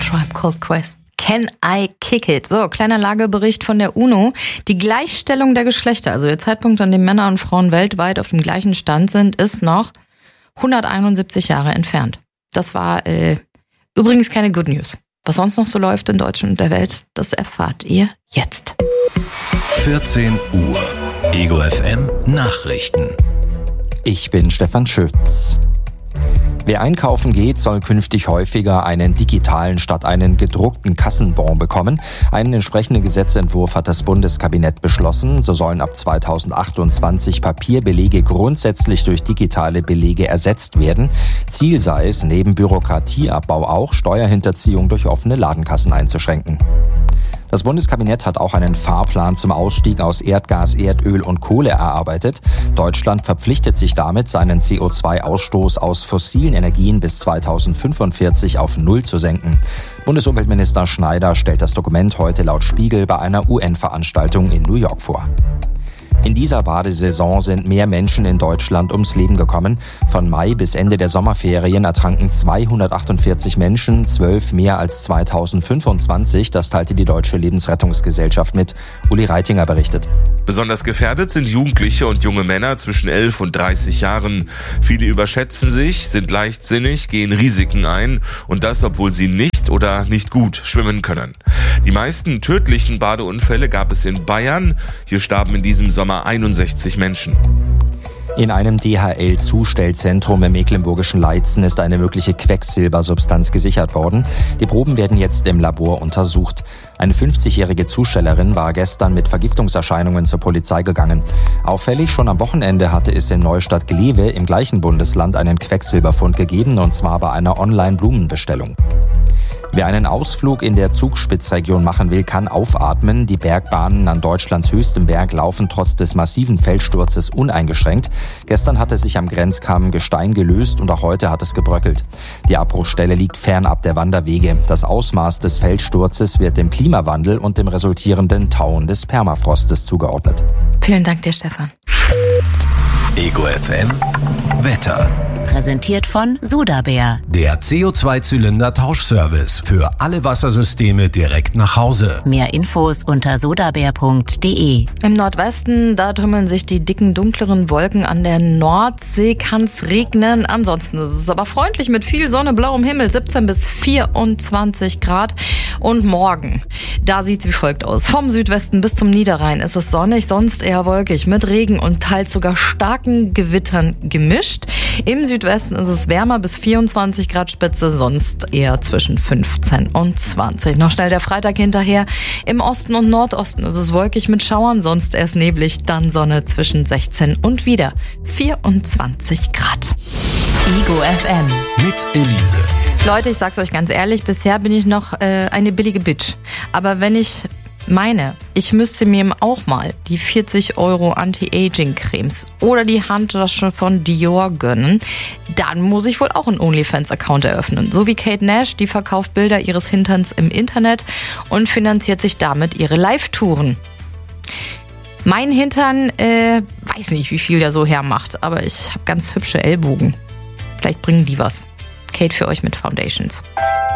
Tribe Called Quest. Can I kick it? So, kleiner Lagebericht von der UNO. Die Gleichstellung der Geschlechter, also der Zeitpunkt, an dem Männer und Frauen weltweit auf dem gleichen Stand sind, ist noch 171 Jahre entfernt. Das war übrigens keine Good News. Was sonst noch so läuft in Deutschland und der Welt, das erfahrt ihr jetzt. 14 Uhr. Ego FM Nachrichten. Ich bin Stefan Schütz. Wer einkaufen geht, soll künftig häufiger einen digitalen statt einen gedruckten Kassenbon bekommen. Einen entsprechenden Gesetzentwurf hat das Bundeskabinett beschlossen. So sollen ab 2028 Papierbelege grundsätzlich durch digitale Belege ersetzt werden. Ziel sei es, neben Bürokratieabbau auch Steuerhinterziehung durch offene Ladenkassen einzuschränken. Das Bundeskabinett hat auch einen Fahrplan zum Ausstieg aus Erdgas, Erdöl und Kohle erarbeitet. Deutschland verpflichtet sich damit, seinen CO2-Ausstoß aus fossilen Energien bis 2045 auf Null zu senken. Bundesumweltminister Schneider stellt das Dokument heute laut Spiegel bei einer UN-Veranstaltung in New York vor. In dieser Badesaison sind mehr Menschen in Deutschland ums Leben gekommen. Von Mai bis Ende der Sommerferien ertranken 248 Menschen, 12 mehr als 2025. Das teilte die Deutsche Lebensrettungsgesellschaft mit. Uli Reitinger berichtet. Besonders gefährdet sind Jugendliche und junge Männer zwischen 11 und 30 Jahren. Viele überschätzen sich, sind leichtsinnig, gehen Risiken ein und das, obwohl sie nicht oder nicht gut schwimmen können. Die meisten tödlichen Badeunfälle gab es in Bayern. Hier starben in diesem Sommer 61 Menschen. In einem DHL-Zustellzentrum im mecklenburgischen Leitzen ist eine mögliche Quecksilbersubstanz gesichert worden. Die Proben werden jetzt im Labor untersucht. Eine 50-jährige Zustellerin war gestern mit Vergiftungserscheinungen zur Polizei gegangen. Auffällig, schon am Wochenende hatte es in Neustadt-Glewe im gleichen Bundesland einen Quecksilberfund gegeben, und zwar bei einer Online-Blumenbestellung. Wer einen Ausflug in der Zugspitzregion machen will, kann aufatmen. Die Bergbahnen an Deutschlands höchstem Berg laufen trotz des massiven Felssturzes uneingeschränkt. Gestern hatte sich am Grenzkamm Gestein gelöst und auch heute hat es gebröckelt. Die Abbruchstelle liegt fernab der Wanderwege. Das Ausmaß des Felssturzes wird dem Klimawandel und dem resultierenden Tauen des Permafrostes zugeordnet. Vielen Dank dir, Stefan. Ego FM Wetter. Präsentiert von Sudabär. Der CO2-Zylinder-Tauschservice für alle Wassersysteme direkt nach Hause. Mehr Infos unter sudabär.de. Im Nordwesten, da trümmeln sich die dicken, dunkleren Wolken an der Nordsee, kann's regnen. Ansonsten ist es aber freundlich mit viel Sonne, blauem Himmel, 17 bis 24 Grad. Und morgen, da sieht's wie folgt aus. Vom Südwesten bis zum Niederrhein ist es sonnig, sonst eher wolkig, mit Regen und teils sogar starken Gewittern gemischt. Im Südwesten ist es wärmer bis 24 Grad Spitze, sonst eher zwischen 15 und 20. Noch schnell der Freitag hinterher. Im Osten und Nordosten ist es wolkig mit Schauern, sonst erst neblig, dann Sonne zwischen 16 und wieder 24 Grad. Ego FM. Mit Elise. Leute, ich sag's euch ganz ehrlich, bisher bin ich noch eine billige Bitch. Aber wenn ich meine, ich müsste mir auch mal die 40 € Anti-Aging-Cremes oder die Handtasche von Dior gönnen, dann muss ich wohl auch einen OnlyFans-Account eröffnen. So wie Kate Nash, die verkauft Bilder ihres Hinterns im Internet und finanziert sich damit ihre Live-Touren. Mein Hintern, weiß nicht, wie viel der so hermacht, aber ich habe ganz hübsche Ellbogen. Vielleicht bringen die was. Kate für euch mit Foundations.